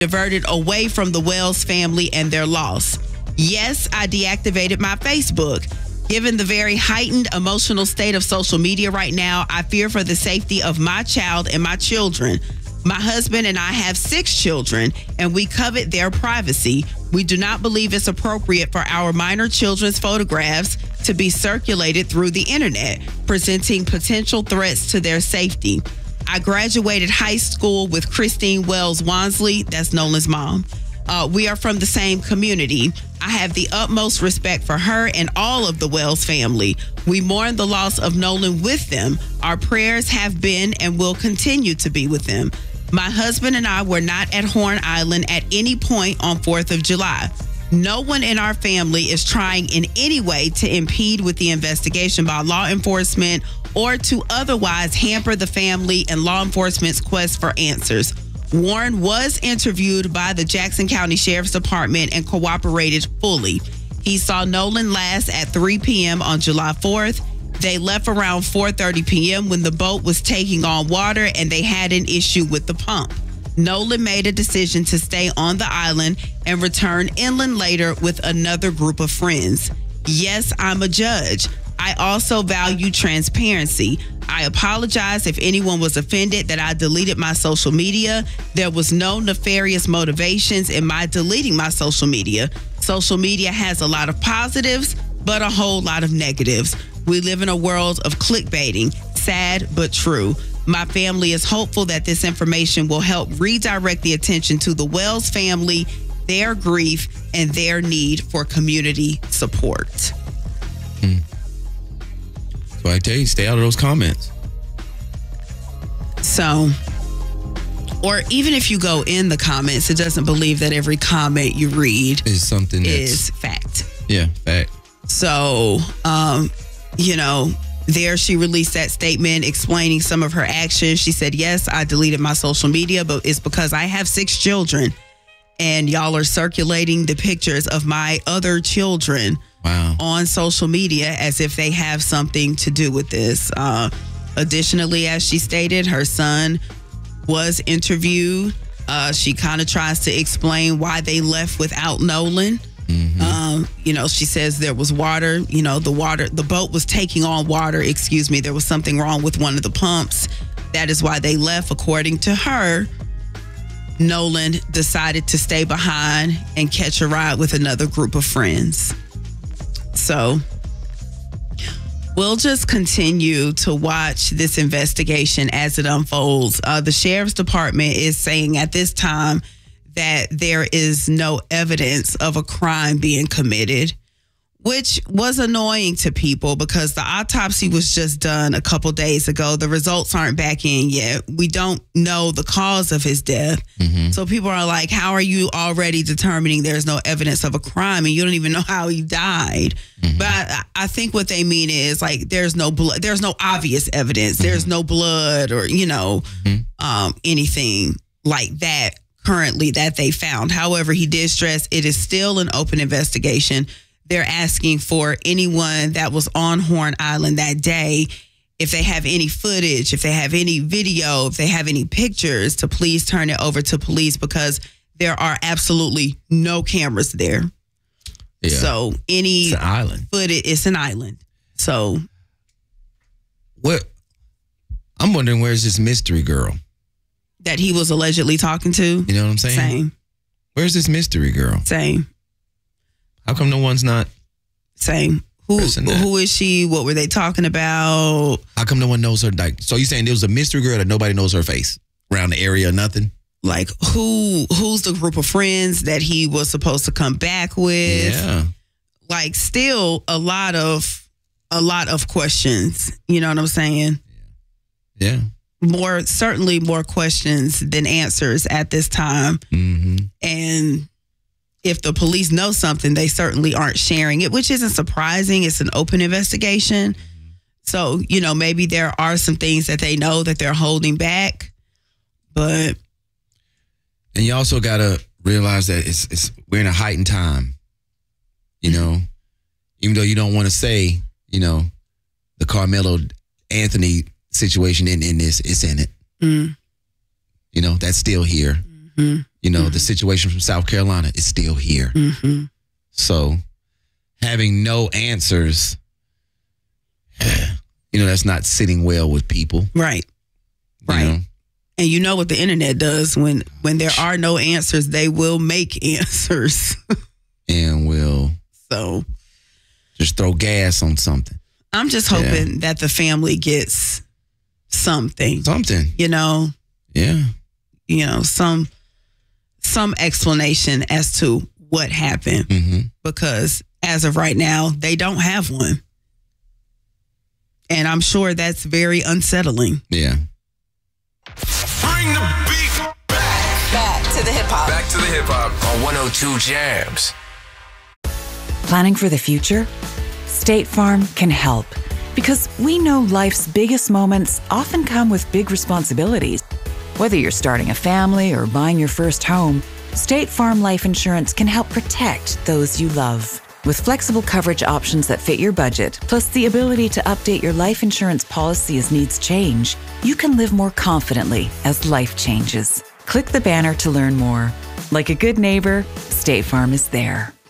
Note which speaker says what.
Speaker 1: diverted away from the Wells family and their loss. Yes, I deactivated my Facebook. Given the very heightened emotional state of social media right now, I fear for the safety of my child and my children. My husband and I have 6 children, and we covet their privacy. We do not believe it's appropriate for our minor children's photographs to be circulated through the internet, presenting potential threats to their safety. I graduated high school with Christine Wells Wansley. That's Nolan's mom. We are from the same community. I have the utmost respect for her and all of the Wells family. We mourn the loss of Nolan with them. Our prayers have been and will continue to be with them. My husband and I were not at Horn Island at any point on 4th of July. No one in our family is trying in any way to impede with the investigation by law enforcement or to otherwise hamper the family and law enforcement's quest for answers. Warren was interviewed by the Jackson County Sheriff's Department and cooperated fully. He saw Nolan last at 3 p.m. on July 4th. They left around 4:30 p.m. when the boat was taking on water and they had an issue with the pump. Nolan made a decision to stay on the island and return inland later with another group of friends. Yes, I'm a judge. I also value transparency. I apologize if anyone was offended that I deleted my social media. There was no nefarious motivations in my deleting my social media. Social media has a lot of positives, but a whole lot of negatives. We live in a world of clickbaiting, sad but true. My family is hopeful that this information will help redirect the attention to the Wells family, their grief, and their need for community support.
Speaker 2: So I tell you, stay out of those comments.
Speaker 1: So, or even if you go in the comments, it doesn't believe that every comment you read
Speaker 2: is something
Speaker 1: is fact.
Speaker 2: Yeah, fact.
Speaker 1: So, there she released that statement explaining some of her actions. She said, yes, I deleted my social media, but it's because I have 6 children and y'all are circulating the pictures of my other children on social media as if they have something to do with this. Additionally, as she stated, her son was interviewed. She kind of tries to explain why they left without Nolan. She says there was water, the boat was taking on water, there was something wrong with one of the pumps. That is why they left. According to her, Nolan decided to stay behind and catch a ride with another group of friends. So we'll just continue to watch this investigation as it unfolds. The Sheriff's Department is saying at this time that there is no evidence of a crime being committed, which was annoying to people because the autopsy was just done a couple days ago. The results aren't back in yet. We don't know the cause of his death. So people are like, how are you already determining there's no evidence of a crime and you don't even know how he died? But I think what they mean is like there's no blood, there's no obvious evidence. There's no blood or, anything like that currently that they found. However, he did stress it is still an open investigation. They're asking for anyone that was on Horn Island that day, if they have any footage, if they have any video, if they have any pictures, to please turn it over to police because there are absolutely no cameras there. Yeah. So any
Speaker 2: it's an island.
Speaker 1: footage, it's an island. So
Speaker 2: what? I'm wondering, where's this mystery girl
Speaker 1: that he was allegedly talking to?
Speaker 2: You know what I'm saying?
Speaker 1: Same.
Speaker 2: Where's this mystery girl?
Speaker 1: Same.
Speaker 2: How come no one's not?
Speaker 1: Same. Who is she? What were they talking about?
Speaker 2: How come no one knows her? Like, so you saying there was a mystery girl that nobody knows her face around the area or nothing?
Speaker 1: Like who's the group of friends that he was supposed to come back with?
Speaker 2: Yeah.
Speaker 1: Like still a lot of questions. You know what I'm saying?
Speaker 2: Yeah.
Speaker 1: Certainly more questions than answers at this time. And if the police know something, they certainly aren't sharing it, which isn't surprising. It's an open investigation. So, maybe there are some things that they know that they're holding back, but.
Speaker 2: And you also got to realize that we're in a heightened time, even though you don't want to say, the Carmelo Anthony situation in this, it's in it. That's still here. You know, the situation from South Carolina is still here. So having no answers, you know, that's not sitting well with people.
Speaker 1: Right.
Speaker 2: You know?
Speaker 1: And you know what the internet does when there are no answers, they will make answers.
Speaker 2: And will
Speaker 1: so
Speaker 2: just throw gas on something.
Speaker 1: I'm just hoping that the family gets something.
Speaker 2: You
Speaker 1: know?
Speaker 2: Yeah.
Speaker 1: You know, some explanation as to what happened. Because as of right now, they don't have one. And I'm sure that's very unsettling.
Speaker 2: Yeah.
Speaker 3: Bring the beat back to the hip hop. Back to the hip hop on 102 Jams.
Speaker 4: Planning for the future? State Farm can help because we know life's biggest moments often come with big responsibilities. Whether you're starting a family or buying your first home, State Farm Life Insurance can help protect those you love. With flexible coverage options that fit your budget, plus the ability to update your life insurance policy as needs change, you can live more confidently as life changes. Click the banner to learn more. Like a good neighbor, State Farm is there.